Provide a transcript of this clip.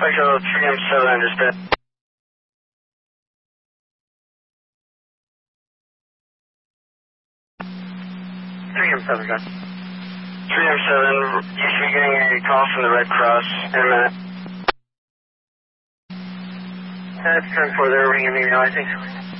Echo 3M7, understood. 3M7, gun. 3M7, you should be getting a call from the Red Cross in a minute. That's 10-4, they're ringing me now, I think.